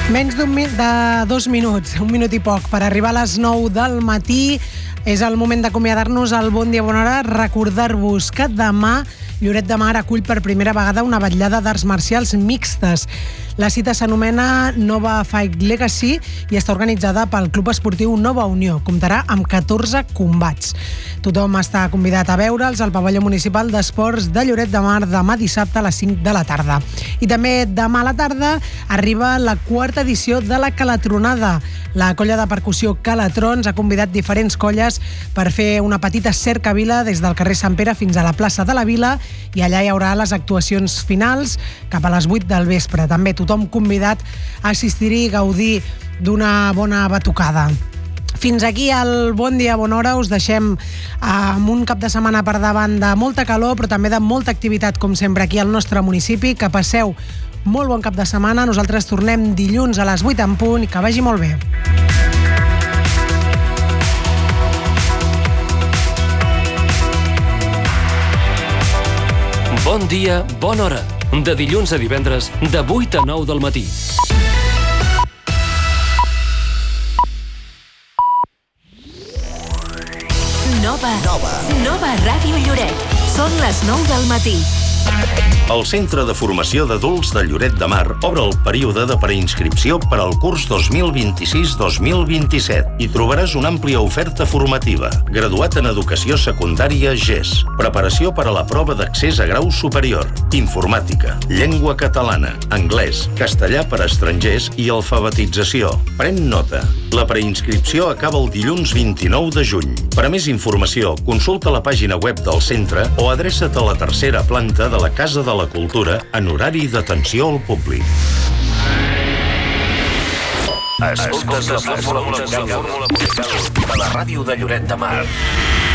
Menys de 2 minuts, un minut i poc, per arribar a les 9 del matí. És el moment d'acomiadar-nos al Bon Dia Bona Hora. Recordar-vos que demà Lloret de Mar acull per primera vegada una vetllada d'arts marcials mixtes. La cita s'anomena Nova Fight Legacy i està organitzada pel Club Esportiu Nova Unió. Comptarà amb 14 combats. Tothom està convidat a veure'ls al pavelló municipal d'esports de Lloret de Mar demà dissabte a les 5 de la tarda. I també demà a la tarda arriba la 4ª edició de la Calatronada. La colla de percussió Calatrons ha convidat diferents colles per fer una petita cercavila des del carrer Sant Pere fins a la plaça de la Vila, i allà hi haurà les actuacions finals cap a les 8 del vespre. També tothom convidat a assistir-hi i gaudir d'una bona batucada. Fins aquí el Bon Dia Bona Hora. Us deixem amb un cap de setmana per davant de molta calor, però també de molta activitat, com sempre, aquí al nostre municipi. Que passeu molt bon cap de setmana. Nosaltres tornem dilluns a les 8 en punt i que vagi molt bé. Bon dia, bona hora. De dilluns a divendres, de 8 a 9 del matí. Nova Ràdio Lloret. Són les 9 del matí. El Centre de Formació d'Adults de Lloret de Mar obre el període de preinscripció per al curs 2026-2027. Hi trobaràs una àmplia oferta formativa. Graduat en Educació Secundària GES. Preparació per a la prova d'accés a grau superior. Informàtica. Llengua catalana. Anglès. Castellà per a estrangers i alfabetització. Pren nota. La preinscripció acaba el dilluns 29 de juny. Per a més informació, consulta la pàgina web del centre o adreça't a la 3ª planta de la Casa de la Cultura en horari d'atenció al públic. Escoltes la fórmula musical de la ràdio de Lloret de Mar.